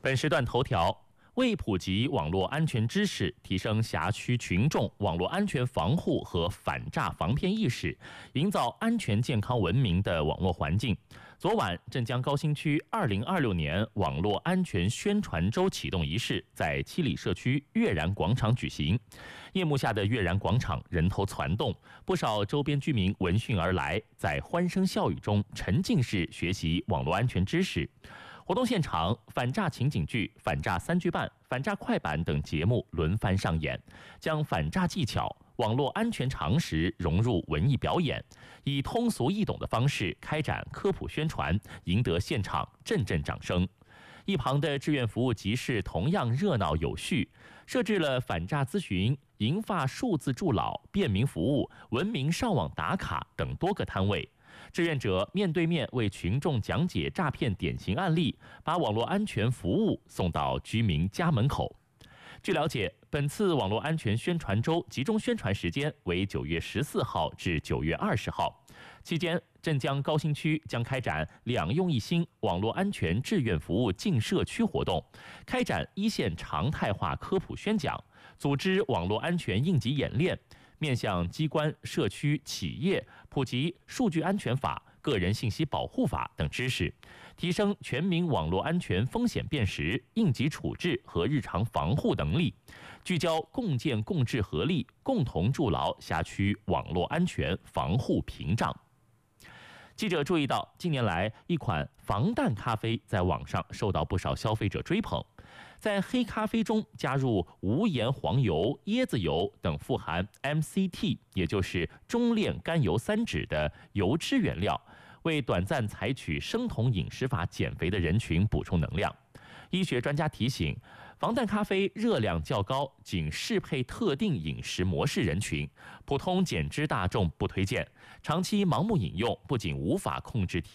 本时段头条：为普及网络安全知识，提升辖区群众网络安全防护和反诈防骗意识，营造安全健康文明的网络环境。昨晚，镇江高新区2026年网络安全宣传周启动仪式在七里社区悦然广场举行。夜幕下的悦然广场人头攒动，不少周边居民闻讯而来，在欢声笑语中沉浸式学习网络安全知识。活动现场，反诈情景剧、反诈3句半、反诈快板等节目轮番上演，将反诈技巧、网络安全常识融入文艺表演，以通俗易懂的方式开展科普宣传，赢得现场阵阵掌声。一旁的志愿服务集市同样热闹有序，设置了反诈咨询、银发数字助老、便民服务、文明上网打卡等多个摊位。志愿者面对面为群众讲解诈骗典型案例，把网络安全服务送到居民家门口。据了解，本次网络安全宣传周集中宣传时间为9月14号至9月20号，期间镇江高新区将开展2用1心网络安全志愿服务进社区活动，开展一线常态化科普宣讲，组织网络安全应急演练，面向机关、社区、企业普及数据安全法、个人信息保护法等知识，提升全民网络安全风险辨识、应急处置和日常防护能力，聚焦共建共治合力，共同筑牢辖区网络安全防护屏障。记者注意到，近年来一款防弹咖啡在网上受到不少消费者追捧。在黑咖啡中加入无盐黄油、椰子油等富含 MCT， 也就是中链甘油三酯的油脂原料，为短暂采取生酮饮食法减肥的人群补充能量。医学专家提醒，防弹咖啡热量较高，仅适配特定饮食模式人群，普通减脂大众不推荐。长期盲目饮用不仅无法控制体